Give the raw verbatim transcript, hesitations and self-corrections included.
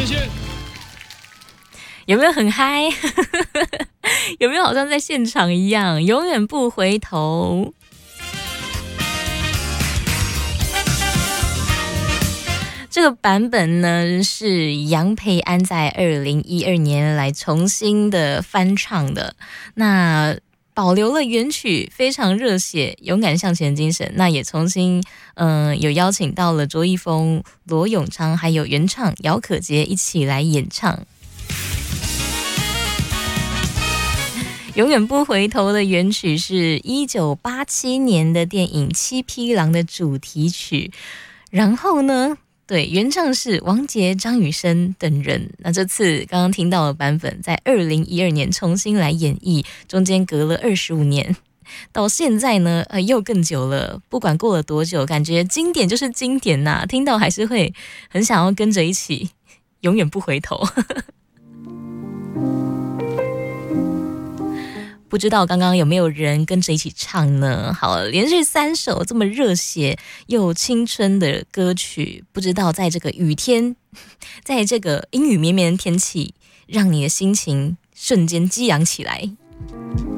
谢。 有没有很嗨？有没有好像在现场一样，永远不回头？这个版本呢是杨培安在二零一二年来重新的翻唱的，那保留了原曲非常热血勇敢向前的精神，那也重新嗯、呃、有邀请到了卓一峰、罗永昌还有原唱姚可杰一起来演唱。永远不回头的原曲是一九八七年的电影《七匹狼》的主题曲，然后呢对，原唱是王杰、张雨生等人。那这次刚刚听到的版本，在二零一二年重新来演绎，中间隔了二十五年，到现在呢，呃，又更久了。不管过了多久，感觉经典就是经典呐、啊，听到还是会很想要跟着一起，永远不回头。不知道刚刚有没有人跟着一起唱呢？好了，连续三首这么热血又青春的歌曲，不知道在这个雨天，在这个阴雨绵绵的天气，让你的心情瞬间激昂起来。